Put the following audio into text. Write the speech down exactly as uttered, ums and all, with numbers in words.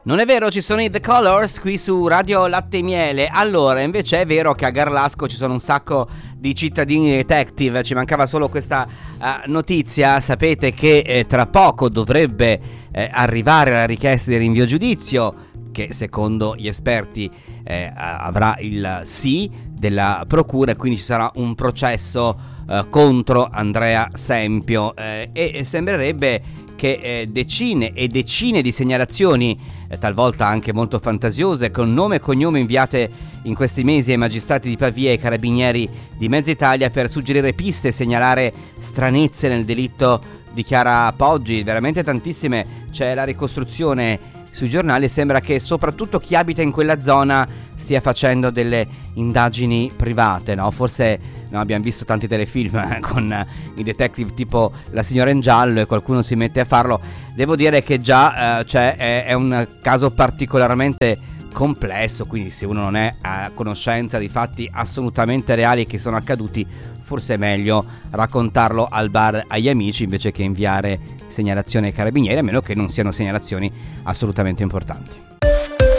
Non è vero, ci sono i The Colors qui su Radio Latte e Miele. Allora, invece è vero che a Garlasco ci sono un sacco di cittadini detective. Ci mancava solo questa uh, notizia. Sapete che eh, tra poco dovrebbe eh, arrivare la richiesta di rinvio a giudizio, che secondo gli esperti eh, avrà il sì della procura, e quindi ci sarà un processo eh, contro Andrea Sempio eh, e sembrerebbe che eh, decine e decine di segnalazioni, eh, talvolta anche molto fantasiose, con nome e cognome, inviate in questi mesi ai magistrati di Pavia e ai carabinieri di mezza Italia per suggerire piste e segnalare stranezze nel delitto di Chiara Poggi, veramente tantissime. C'è la ricostruzione sui giornali e sembra che soprattutto chi abita in quella zona stia facendo delle indagini private, no? Forse no, abbiamo visto tanti telefilm eh, con i detective tipo La signora in giallo e qualcuno si mette a farlo. Devo dire che già eh, cioè, è, è un caso particolarmente complesso, quindi se uno non è a conoscenza di fatti assolutamente reali che sono accaduti, forse è meglio raccontarlo al bar agli amici invece che inviare segnalazioni ai carabinieri, a meno che non siano segnalazioni assolutamente importanti.